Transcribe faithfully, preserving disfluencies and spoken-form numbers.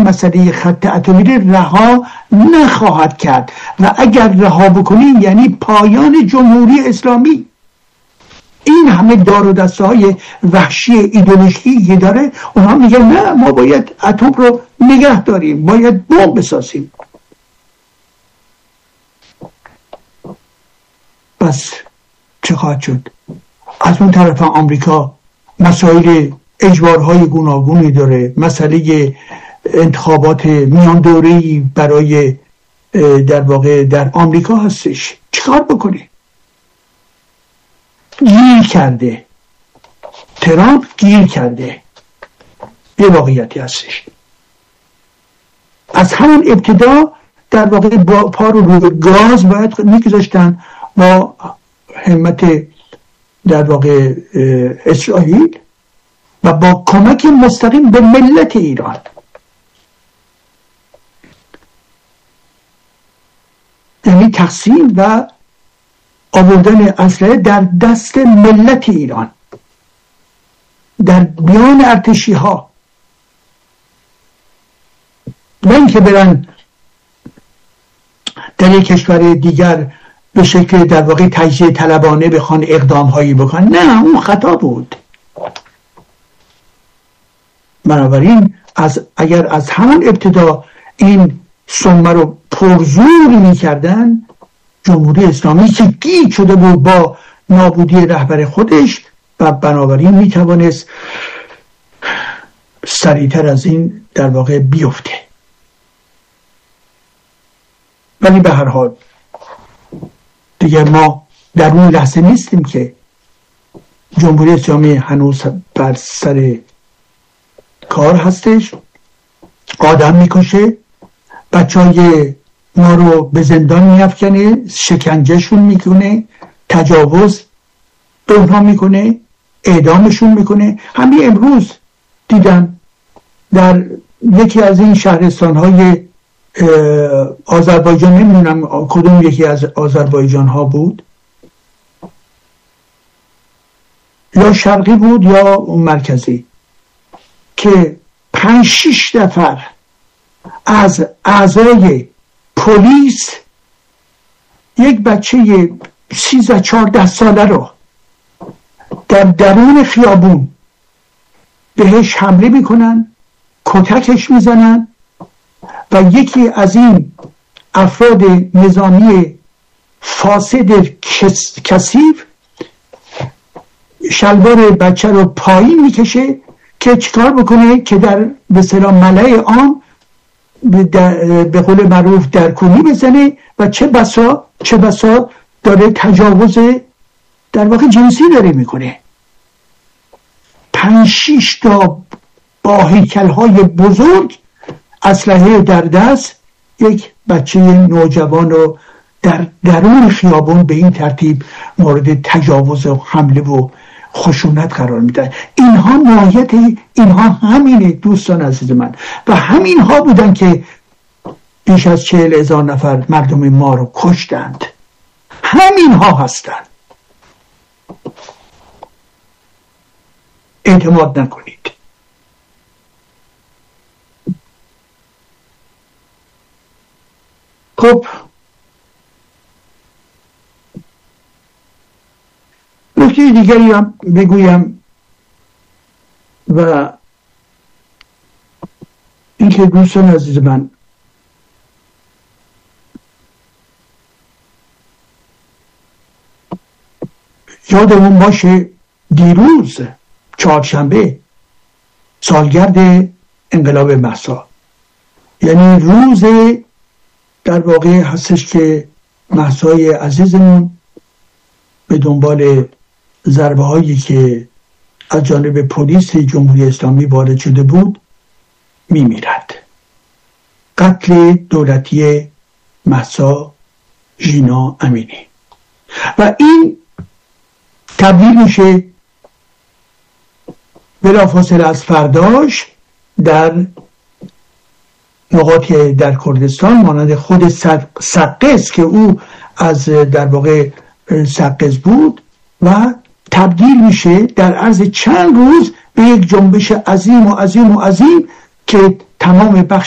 مسئله خط اتمی رها نخواهد کرد و اگر رها بکنی یعنی پایان جمهوری اسلامی. این همه دار و دسته های وحشی ایدئولوژیکی که داره، اونها میگن نه ما باید اتم رو نگه داریم، باید بمب بسازیم. بس چه خواهد شد؟ از اون طرف آمریکا مسائل اجبارهای گوناگونی داره، مسئله انتخابات میان دوره‌ای برای در واقع در آمریکا هستش. چیکار بکنه؟ گیر کرده، ترامپ گیر کرده. یه واقعیتی هستش. از همون ابتدا در واقع با پا رو روی گاز باید میگذاشتن با همت در واقع اسرائیل و با کمک مستقیم به ملت ایران. یعنی تقسیم و آوردن اسلحه در دست ملت ایران، در بیان ارتشی ها، نه اینکه برن در یک کشور دیگر به شکل در واقع تجزیه طلبانه بخوان اقدام هایی بکنن. نه، اون خطا بود. بنابراین از اگر از همون ابتدا این سمه رو پرزور میکردن، جمهوری اسلامی که گیج شده بود با نابودی رهبر خودش و بنابراین میتوانست سریعتر از این در واقع بیفته. ولی به هر حال دیگه ما در اون لحظه نیستیم که جمهوری اسلامی هنوز بر سر کار هستش، آدم میکشه، بچه های ما رو به زندان میافکنه، شکنجهشون میکنه، تجاوز به اونها میکنه، اعدامشون میکنه. همین امروز دیدم در یکی از این شهرستان های آذربایجان، نمیدونم کدوم یکی از آذربایجان ها بود، یا شرقی بود یا مرکزی، که پنج شیش نفر از اعضای پلیس یک بچه سیزده چهارده ساله رو در درون خیابون بهش حمله میکنن، کتکش میزنن و یکی از این افراد نظامی فاسد کس، کثیف شلوار بچه رو پایین میکشه که چیکار بکنه که در به اصطلاح ملأ عام به قول معروف در کونی بزنه و چه بسا چه بسا داره تجاوز در واقع جنسی داره میکنه. پنج شیش تا با هیکل‌های بزرگ اسلحه در دست یک بچه نوجوان رو در درون خیابان به این ترتیب مورد تجاوز و حمله و خشونت قرار میدن. اینها ماهیت اینها همینه دوستان عزیز من، و همین ها بودن که بیش از چهل هزار نفر مردم ما رو کشتند. همین ها هستند. اعتماد نکنید. خب نکته دیگری هم بگویم و اینکه دوستان عزیز من یادمون باشه دیروز چهارشنبه سالگرد انقلاب مهسا، یعنی روز در واقع هستش که مهسای عزیزمون به دنبال ضربه هایی که از جانب پلیس جمهوری اسلامی وارد شده بود میمیرد. قتل دولتی مهسا ژینا امینی، و این تبدیل میشه بلافاصله از فرداش در نقاطی در کردستان مانند خود سقز که او از در واقع سقز بود و تبدیل میشه در عرض چند روز به یک جنبش عظیم و عظیم و عظیم که تمام بخش